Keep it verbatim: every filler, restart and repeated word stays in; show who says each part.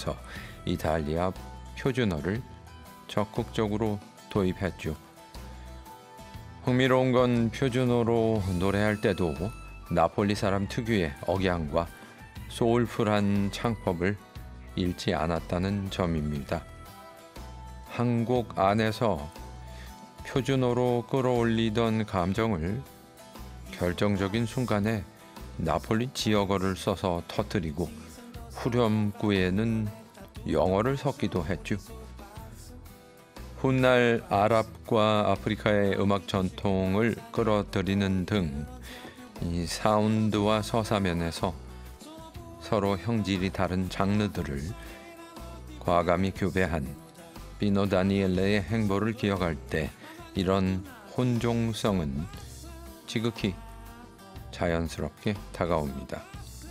Speaker 1: 하면서 이탈리아 표준어를 적극적으로 도입했죠. 흥미로운 건 표준어로 노래할 때도 나폴리 사람 특유의 억양과 소울풀한 창법을 잃지 않았다는 점입니다. 한 곡 안에서 표준어로 끌어올리던 감정을 결정적인 순간에 나폴리 지역어를 써서 터뜨리고 후렴구에는 영어를 섞기도 했죠. 훗날 아랍과 아프리카의 음악 전통을 끌어들이는 등 이 사운드와 서사면에서 서로 형질이 다른 장르들을 과감히 교배한 피노 다니엘레의 행보를 기억할 때 이런 혼종성은 지극히 자연스럽게 다가옵니다.